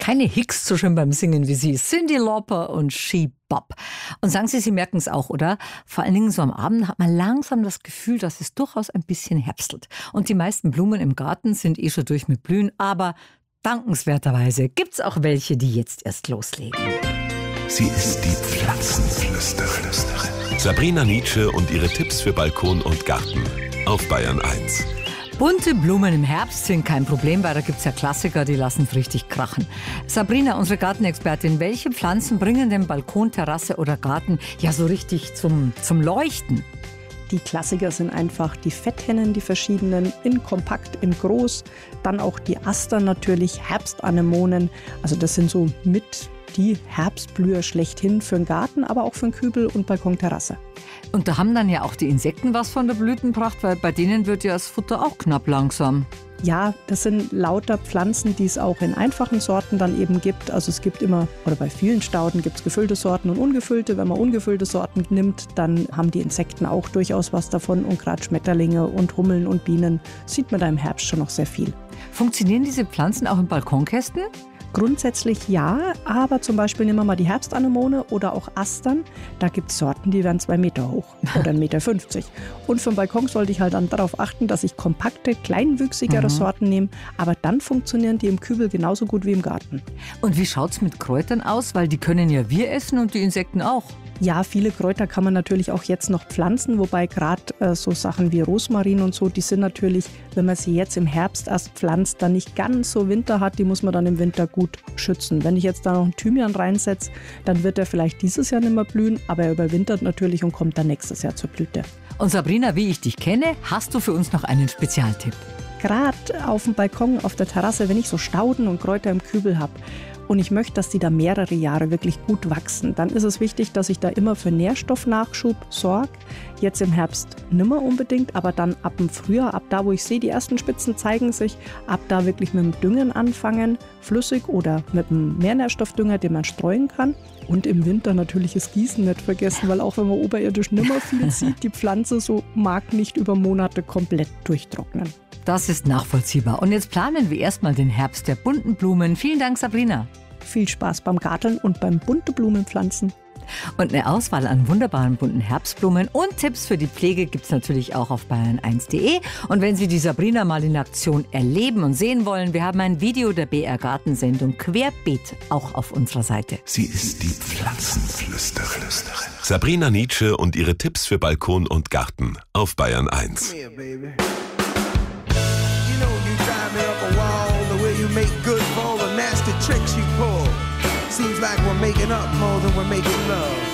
Keine Hicks so schön beim Singen wie sie. Cyndi Lauper und She Bop. Und sagen Sie, Sie merken es auch, oder? Vor allen Dingen so am Abend hat man langsam das Gefühl, dass es durchaus ein bisschen herbstelt. Und die meisten Blumen im Garten sind schon durch mit Blühen. Aber dankenswerterweise gibt es auch welche, die jetzt erst loslegen. Sie ist die Pflanzenflüsterin. Sabrina Nitzsche und ihre Tipps für Balkon und Garten auf Bayern 1. Bunte Blumen im Herbst sind kein Problem, weil da gibt es ja Klassiker, die lassen es richtig krachen. Sabrina, unsere Gartenexpertin, welche Pflanzen bringen den Balkon, Terrasse oder Garten ja so richtig zum Leuchten? Die Klassiker sind einfach die Fetthennen, die verschiedenen, in kompakt, in groß. Dann auch die Astern natürlich, Herbstanemonen. Also das sind so mit die Herbstblüher schlechthin für den Garten, aber auch für den Kübel und Balkonterrasse. Und da haben dann ja auch die Insekten was von der Blütenpracht, weil bei denen wird ja das Futter auch knapp langsam. Ja, das sind lauter Pflanzen, die es auch in einfachen Sorten dann eben gibt. Also es gibt immer, oder bei vielen Stauden gibt es gefüllte Sorten und ungefüllte. Wenn man ungefüllte Sorten nimmt, dann haben die Insekten auch durchaus was davon. Und gerade Schmetterlinge und Hummeln und Bienen sieht man da im Herbst schon noch sehr viel. Funktionieren diese Pflanzen auch in Balkonkästen? Grundsätzlich ja, aber zum Beispiel nehmen wir mal die Herbstanemone oder auch Astern. Da gibt es Sorten, die werden 2 Meter hoch oder 1,50 Meter. Und für den Balkon sollte ich halt dann darauf achten, dass ich kompakte, kleinwüchsigere Sorten nehme. Aber dann funktionieren die im Kübel genauso gut wie im Garten. Und wie schaut es mit Kräutern aus? Weil die können ja wir essen und die Insekten auch. Ja, viele Kräuter kann man natürlich auch jetzt noch pflanzen, wobei gerade so Sachen wie Rosmarin und so, die sind natürlich, wenn man sie jetzt im Herbst erst pflanzt, dann nicht ganz so Winter hat, die muss man dann im Winter gut schützen. Wenn ich jetzt da noch einen Thymian reinsetze, dann wird er vielleicht dieses Jahr nicht mehr blühen, aber er überwintert natürlich und kommt dann nächstes Jahr zur Blüte. Und Sabrina, wie ich dich kenne, hast du für uns noch einen Spezialtipp? Gerade auf dem Balkon, auf der Terrasse, wenn ich so Stauden und Kräuter im Kübel habe, und ich möchte, dass die da mehrere Jahre wirklich gut wachsen, dann ist es wichtig, dass ich da immer für Nährstoffnachschub sorge. Jetzt im Herbst nimmer unbedingt, aber dann ab dem Frühjahr, ab da, wo ich sehe, die ersten Spitzen zeigen sich, ab da wirklich mit dem Düngen anfangen, flüssig oder mit einem Mehrnährstoffdünger, den man streuen kann. Und im Winter natürlich das Gießen nicht vergessen, weil auch wenn man oberirdisch nimmer viel sieht, die Pflanze so mag nicht über Monate komplett durchtrocknen. Das ist nachvollziehbar. Und jetzt planen wir erstmal den Herbst der bunten Blumen. Vielen Dank, Sabrina. Viel Spaß beim Garteln und beim bunte Blumenpflanzen. Und eine Auswahl an wunderbaren bunten Herbstblumen und Tipps für die Pflege gibt es natürlich auch auf bayern1.de. Und wenn Sie die Sabrina mal in Aktion erleben und sehen wollen, wir haben ein Video der BR Gartensendung Querbeet auch auf unserer Seite. Sie ist die Pflanzenflüsterin. Sabrina Nitzsche und ihre Tipps für Balkon und Garten auf Bayern 1. You make good for all the nasty tricks you pull. Seems like we're making up more than we're making love.